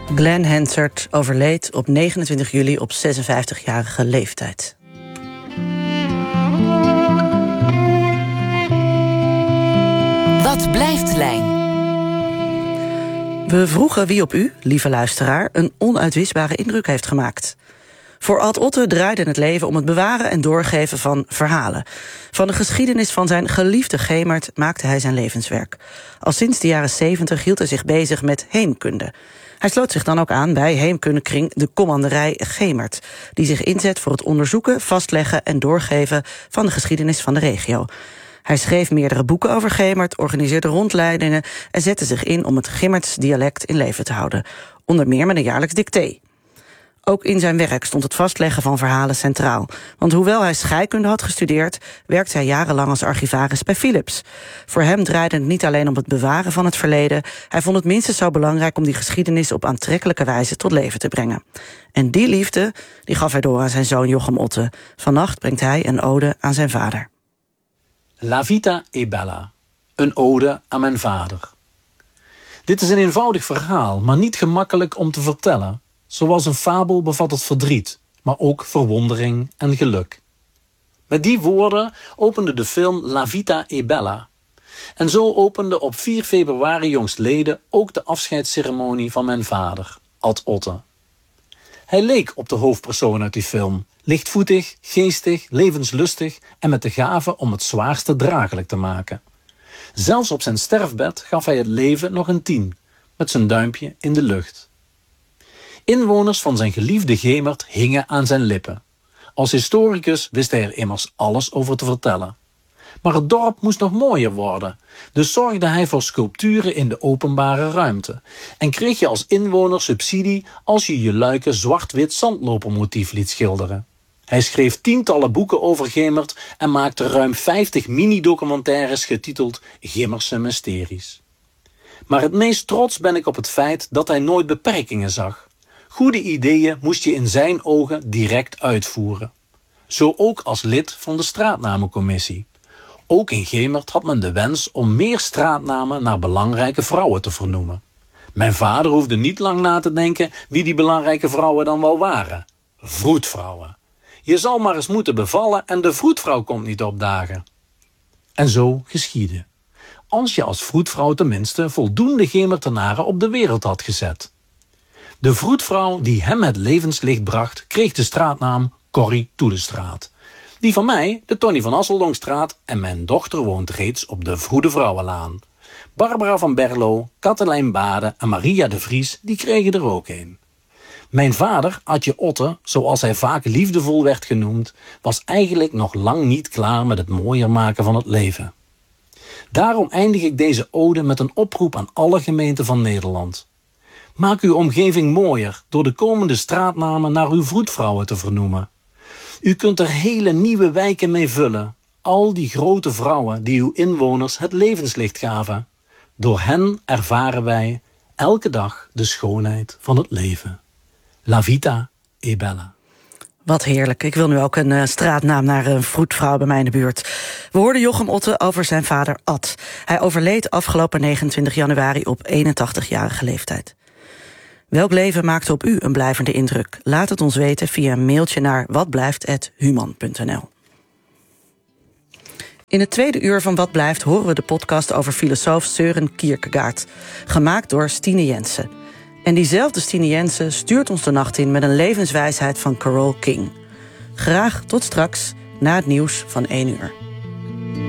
Glenn Hansard overleed op 29 juli op 56-jarige leeftijd. Wat blijft Lijn? We vroegen wie op u, lieve luisteraar, een onuitwisbare indruk heeft gemaakt. Voor Ad Otte draaide het leven om het bewaren en doorgeven van verhalen. Van de geschiedenis van zijn geliefde Gemert maakte hij zijn levenswerk. Al sinds de jaren 70 hield hij zich bezig met heemkunde. Hij sloot zich dan ook aan bij heemkundekring de Commanderij Gemert, die zich inzet voor het onderzoeken, vastleggen en doorgeven van de geschiedenis van de regio. Hij schreef meerdere boeken over Gemert, organiseerde rondleidingen en zette zich in om het Gemmerts dialect in leven te houden. Onder meer met een jaarlijks dicté. Ook in zijn werk stond het vastleggen van verhalen centraal. Want hoewel hij scheikunde had gestudeerd, werkte hij jarenlang als archivaris bij Philips. Voor hem draaide het niet alleen om het bewaren van het verleden. Hij vond het minstens zo belangrijk om die geschiedenis op aantrekkelijke wijze tot leven te brengen. En die liefde die gaf hij door aan zijn zoon Jochem Otte. Vannacht brengt hij een ode aan zijn vader. La vita è bella. Een ode aan mijn vader. Dit is een eenvoudig verhaal, maar niet gemakkelijk om te vertellen. Zoals een fabel bevat het verdriet, maar ook verwondering en geluk. Met die woorden opende de film La vita è bella. En zo opende op 4 februari jongstleden ook de afscheidsceremonie van mijn vader, Ad Otte. Hij leek op de hoofdpersoon uit die film. Lichtvoetig, geestig, levenslustig en met de gave om het zwaarste draaglijk te maken. Zelfs op zijn sterfbed gaf hij het leven nog een 10, met zijn duimpje in de lucht. Inwoners van zijn geliefde Gemert hingen aan zijn lippen. Als historicus wist hij er immers alles over te vertellen. Maar het dorp moest nog mooier worden, dus zorgde hij voor sculpturen in de openbare ruimte. En kreeg je als inwoner subsidie als je je luiken zwart-wit zandlopermotief liet schilderen. Hij schreef tientallen boeken over Gemert en maakte ruim 50 mini-documentaires getiteld Gimmerse Mysteries. Maar het meest trots ben ik op het feit dat hij nooit beperkingen zag. Goede ideeën moest je in zijn ogen direct uitvoeren. Zo ook als lid van de straatnamencommissie. Ook in Gemert had men de wens om meer straatnamen naar belangrijke vrouwen te vernoemen. Mijn vader hoefde niet lang na te denken wie die belangrijke vrouwen dan wel waren. Vroedvrouwen. Je zal maar eens moeten bevallen en de vroedvrouw komt niet opdagen. En zo geschiedde. Als je als vroedvrouw tenminste voldoende Gemertenaren op de wereld had gezet. De vroedvrouw die hem het levenslicht bracht, kreeg de straatnaam Corrie Toelestraat. Die van mij, de Tony van Asseldongstraat, en mijn dochter woont reeds op de Vroede Vrouwenlaan. Barbara van Berlo, Katelijn Bade en Maria de Vries, die kregen er ook een. Mijn vader, Adje Otte, zoals hij vaak liefdevol werd genoemd, was eigenlijk nog lang niet klaar met het mooier maken van het leven. Daarom eindig ik deze ode met een oproep aan alle gemeenten van Nederland. Maak uw omgeving mooier door de komende straatnamen naar uw vroedvrouwen te vernoemen. U kunt er hele nieuwe wijken mee vullen. Al die grote vrouwen die uw inwoners het levenslicht gaven. Door hen ervaren wij elke dag de schoonheid van het leven. La vita è bella. Wat heerlijk. Ik wil nu ook een straatnaam naar een vroedvrouw bij mij in de buurt. We hoorden Jochem Otte over zijn vader Ad. Hij overleed afgelopen 29 januari op 81-jarige leeftijd. Welk leven maakte op u een blijvende indruk? Laat het ons weten via een mailtje naar watblijft@human.nl. In het tweede uur van Wat Blijft horen we de podcast over filosoof Søren Kierkegaard. Gemaakt door Stine Jensen. En diezelfde Stine Jensen stuurt ons de nacht in met een levenswijsheid van Carole King. Graag tot straks, na het nieuws van 1 uur.